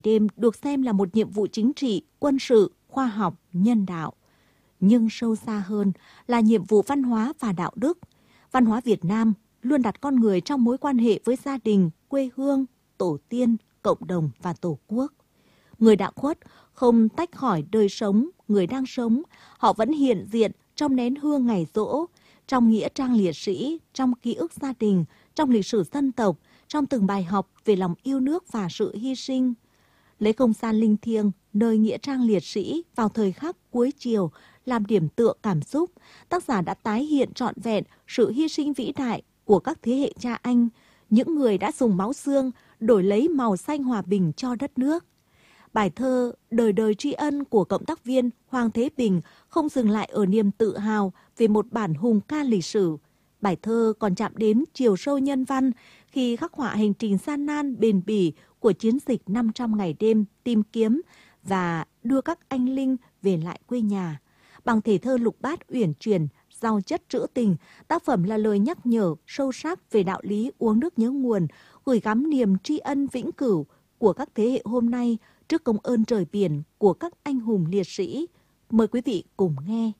đêm được xem là một nhiệm vụ chính trị, quân sự, khoa học, nhân đạo. Nhưng sâu xa hơn là nhiệm vụ văn hóa và đạo đức. Văn hóa Việt Nam luôn đặt con người trong mối quan hệ với gia đình, quê hương, tổ tiên, cộng đồng và tổ quốc. Người đã khuất không tách khỏi đời sống, người đang sống. Họ vẫn hiện diện trong nén hương ngày giỗ, trong nghĩa trang liệt sĩ, trong ký ức gia đình, trong lịch sử dân tộc, trong từng bài học về lòng yêu nước và sự hy sinh. Lấy không gian linh thiêng nơi nghĩa trang liệt sĩ vào thời khắc cuối chiều làm điểm tựa cảm xúc, tác giả đã tái hiện trọn vẹn sự hy sinh vĩ đại của các thế hệ cha anh, những người đã dùng máu xương đổi lấy màu xanh hòa bình cho đất nước. Bài thơ Đời đời tri ân của cộng tác viên Hoàng Thế Bình không dừng lại ở niềm tự hào về một bản hùng ca lịch sử. Bài thơ còn chạm đến chiều sâu nhân văn khi khắc họa hành trình gian nan bền bỉ của chiến dịch 500 ngày đêm tìm kiếm và đưa các anh linh về lại quê nhà. Bằng thể thơ lục bát uyển chuyển, giàu chất trữ tình, tác phẩm là lời nhắc nhở sâu sắc về đạo lý uống nước nhớ nguồn, gửi gắm niềm tri ân vĩnh cửu của các thế hệ hôm nay trước công ơn trời biển của các anh hùng liệt sĩ. Mời quý vị cùng nghe.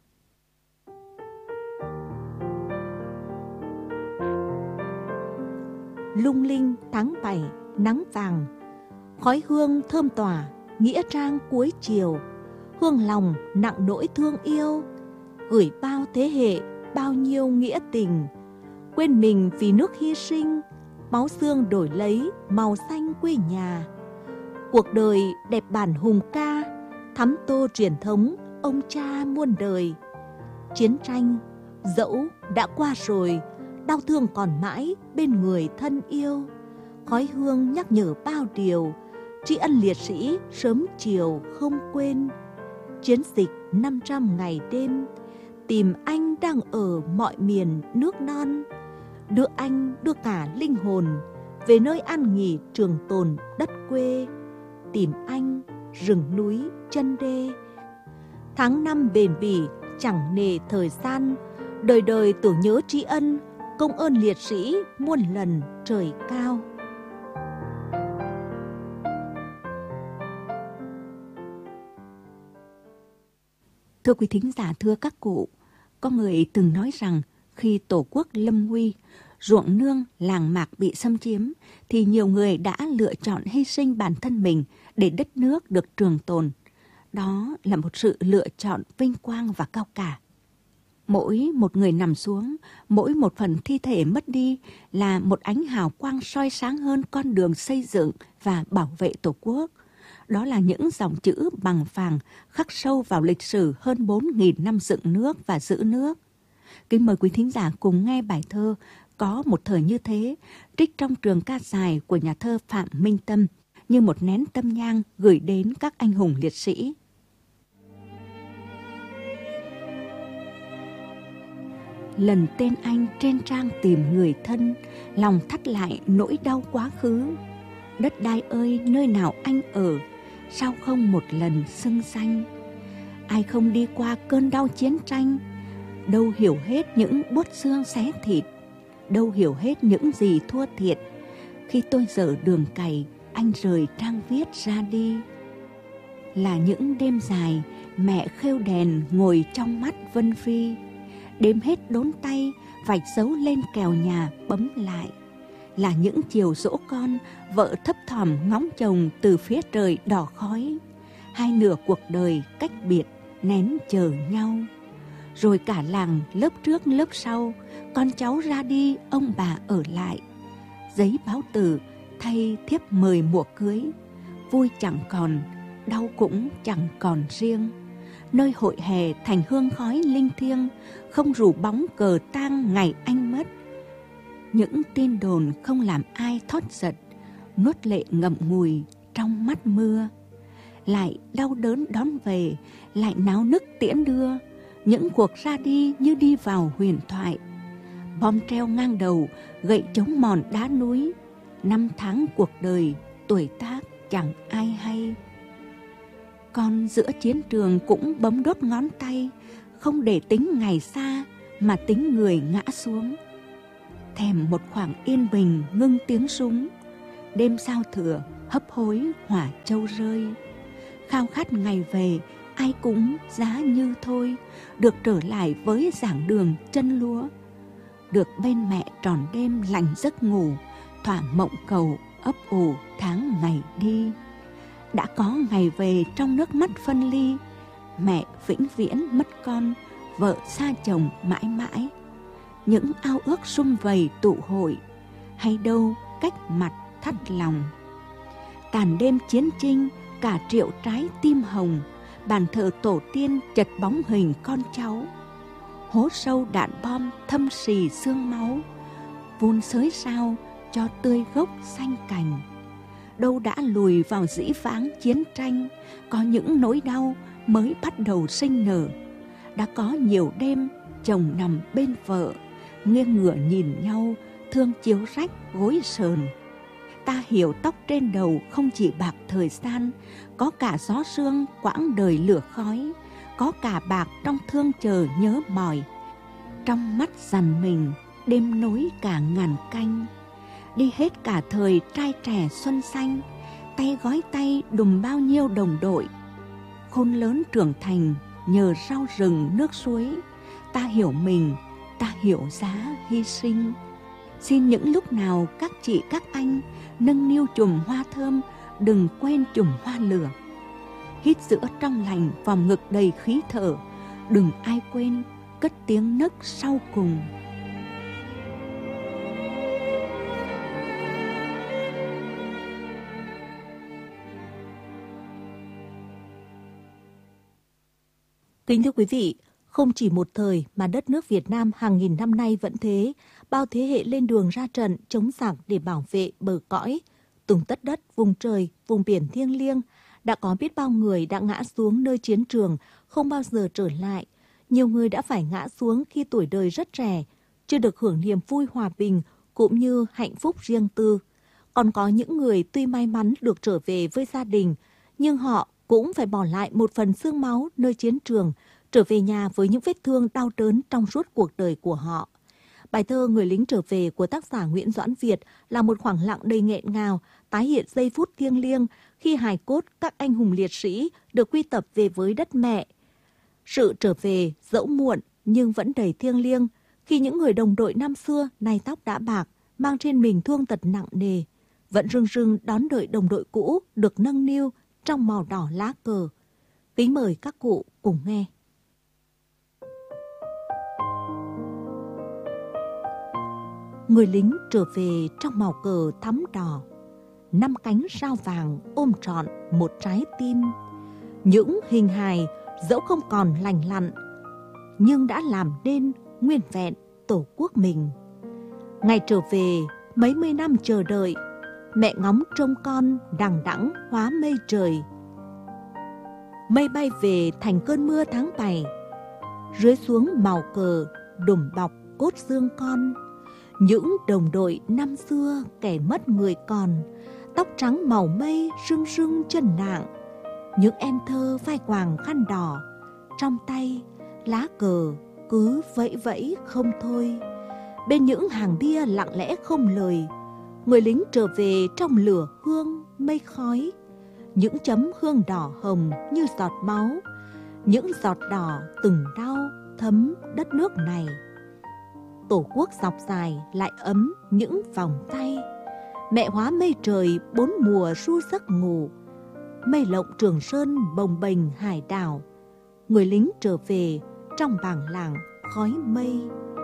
Lung linh tháng 7, nắng vàng, khói hương thơm tỏa, nghĩa trang cuối chiều, hương lòng nặng nỗi thương yêu, gửi bao thế hệ, bao nhiêu nghĩa tình, quên mình vì nước hy sinh, máu xương đổi lấy màu xanh quê nhà. Cuộc đời đẹp bản hùng ca, thắm tô truyền thống ông cha muôn đời. Chiến tranh dẫu đã qua rồi, đau thương còn mãi bên người thân yêu. Khói hương nhắc nhở bao điều, tri ân liệt sĩ sớm chiều không quên. Chiến dịch 500 ngày đêm, tìm anh đang ở mọi miền nước non. Đưa anh đưa cả linh hồn về nơi an nghỉ trường tồn đất quê. Tìm anh rừng núi chân đê. Tháng năm bền bỉ chẳng nề thời gian, đời đời tưởng nhớ tri ân công ơn liệt sĩ muôn lần trời cao. Thưa quý thính giả, thưa các cụ, có người từng nói rằng khi Tổ quốc lâm nguy, ruộng nương, làng mạc bị xâm chiếm, thì nhiều người đã lựa chọn hy sinh bản thân mình để đất nước được trường tồn. Đó là một sự lựa chọn vinh quang và cao cả. Mỗi một người nằm xuống, mỗi một phần thi thể mất đi là một ánh hào quang soi sáng hơn con đường xây dựng và bảo vệ Tổ quốc. Đó là những dòng chữ bằng vàng khắc sâu vào lịch sử hơn 4.000 năm dựng nước và giữ nước. Kính mời quý thính giả cùng nghe bài thơ Có một thời như thế, trích trong trường ca dài của nhà thơ Phạm Minh Tâm, như một nén tâm nhang gửi đến các anh hùng liệt sĩ. Lần tên anh trên trang tìm người thân, lòng thắt lại nỗi đau quá khứ. Đất đai ơi, nơi nào anh ở, sao không một lần xưng danh? Ai không đi qua cơn đau chiến tranh, đâu hiểu hết những buốt xương xé thịt, đâu hiểu hết những gì thua thiệt. Khi tôi dở đường cày, anh rời trang viết ra đi. Là những đêm dài, mẹ khêu đèn ngồi trong mắt Vân Phi, đếm hết đốn tay, vạch dấu lên kèo nhà bấm lại. Là những chiều dỗ con, vợ thấp thỏm ngóng chồng từ phía trời đỏ khói. Hai nửa cuộc đời cách biệt, nén chờ nhau. Rồi cả làng lớp trước lớp sau, con cháu ra đi, ông bà ở lại. Giấy báo tử thay thiếp mời mùa cưới. Vui chẳng còn, đau cũng chẳng còn riêng. Nơi hội hè thành hương khói linh thiêng, không rủ bóng cờ tang ngày anh mất. Những tin đồn không làm ai thót giật, nuốt lệ ngậm ngùi trong mắt mưa. Lại đau đớn đón về, lại náo nức tiễn đưa. Những cuộc ra đi như đi vào huyền thoại. Bom treo ngang đầu, gậy chống mòn đá núi. Năm tháng cuộc đời, tuổi tác chẳng ai hay. Con giữa chiến trường cũng bấm đốt ngón tay, không để tính ngày xa mà tính người ngã xuống. Thèm một khoảng yên bình ngưng tiếng súng. Đêm giao thừa hấp hối hỏa châu rơi. Khao khát ngày về, ai cũng giá như thôi, được trở lại với giảng đường chân lúa, được bên mẹ tròn đêm lành giấc ngủ, thỏa mộng cầu ấp ủ tháng ngày đi. Đã có ngày về trong nước mắt phân ly, mẹ vĩnh viễn mất con, vợ xa chồng mãi mãi. Những ao ước sum vầy tụ hội, hay đâu cách mặt thắt lòng. Tàn đêm chiến tranh, cả triệu trái tim hồng, bàn thờ tổ tiên chật bóng hình con cháu. Hố sâu đạn bom thâm xì xương máu, vun xới sao cho tươi gốc xanh cành. Đâu đã lùi vào dĩ vãng chiến tranh, có những nỗi đau mới bắt đầu sinh nở. Đã có nhiều đêm chồng nằm bên vợ, nghiêng ngửa nhìn nhau, thương chiếu rách gối sờn. Ta hiểu tóc trên đầu không chỉ bạc thời gian, có cả gió sương quãng đời lửa khói, có cả bạc trong thương chờ nhớ mỏi. Trong mắt dằn mình, đêm nối cả ngàn canh. Đi hết cả thời trai trẻ xuân xanh, tay gói tay đùm bao nhiêu đồng đội. Khôn lớn trưởng thành nhờ rau rừng nước suối, ta hiểu mình, ta hiểu giá hy sinh. Xin những lúc nào các chị các anh nâng niu chùm hoa thơm, đừng quên chùm hoa lửa. Hít giữa trong lành vòng ngực đầy khí thở, đừng ai quên cất tiếng nấc sau cùng. Kính thưa quý vị, không chỉ một thời mà đất nước Việt Nam hàng nghìn năm nay vẫn thế, bao thế hệ lên đường ra trận chống giặc để bảo vệ bờ cõi, từng tất đất, vùng trời, vùng biển thiêng liêng. Đã có biết bao người đã ngã xuống nơi chiến trường, không bao giờ trở lại. Nhiều người đã phải ngã xuống khi tuổi đời rất trẻ, chưa được hưởng niềm vui hòa bình cũng như hạnh phúc riêng tư. Còn có những người tuy may mắn được trở về với gia đình, nhưng họ cũng phải bỏ lại một phần xương máu nơi chiến trường, trở về nhà với những vết thương đau đớn trong suốt cuộc đời của họ. Bài thơ Người lính trở về của tác giả Nguyễn Doãn Việt là một khoảng lặng đầy nghẹn ngào, tái hiện giây phút thiêng liêng khi hài cốt các anh hùng liệt sĩ được quy tập về với đất mẹ. Sự trở về dẫu muộn nhưng vẫn đầy thiêng liêng khi những người đồng đội năm xưa nay tóc đã bạc, mang trên mình thương tật nặng nề, vẫn rưng rưng đón đợi đồng đội cũ được nâng niu trong màu đỏ lá cờ. Kính mời các cụ cùng nghe. Người lính trở về trong màu cờ thắm đỏ, 5 cánh sao vàng ôm trọn một trái tim. Những hình hài dẫu không còn lành lặn, nhưng đã làm nên nguyên vẹn tổ quốc mình. Ngày trở về mấy mươi năm chờ đợi, mẹ ngóng trông con đằng đẵng hóa mây trời. Mây bay về thành cơn mưa tháng 7, rơi xuống màu cờ đùm bọc cốt xương con. Những đồng đội năm xưa kẻ mất người còn, tóc trắng màu mây rưng rưng chân nạng. Những em thơ vai quàng khăn đỏ, trong tay lá cờ cứ vẫy vẫy không thôi. Bên những hàng bia lặng lẽ không lời, người lính trở về trong lửa hương mây khói. Những chấm hương đỏ hồng như giọt máu, những giọt đỏ từng đau thấm đất nước này. Tổ quốc dọc dài lại ấm những vòng tay. Mẹ hóa mây trời 4 mùa ru giấc ngủ, mây lộng Trường Sơn bồng bềnh hải đảo. Người lính trở về trong bảng làng khói mây.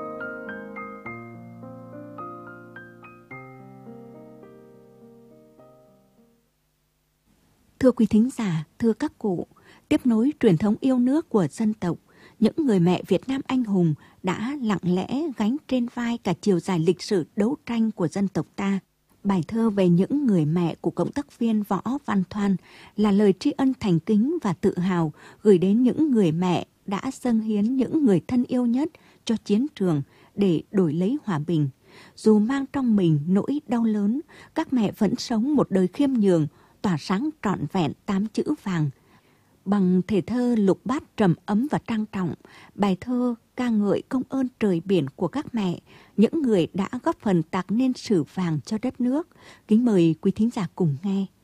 Thưa quý thính giả, thưa các cụ, tiếp nối truyền thống yêu nước của dân tộc, những người mẹ Việt Nam anh hùng đã lặng lẽ gánh trên vai cả chiều dài lịch sử đấu tranh của dân tộc ta. Bài thơ về những người mẹ của cộng tác viên Võ Văn Thoan là lời tri ân thành kính và tự hào gửi đến những người mẹ đã dâng hiến những người thân yêu nhất cho chiến trường để đổi lấy hòa bình. Dù mang trong mình nỗi đau lớn, các mẹ vẫn sống một đời khiêm nhường, tỏa sáng trọn vẹn 8 chữ vàng. Bằng thể thơ lục bát trầm ấm và trang trọng, bài thơ ca ngợi công ơn trời biển của các mẹ, những người đã góp phần tạo nên sử vàng cho đất nước. Kính mời quý thính giả cùng nghe.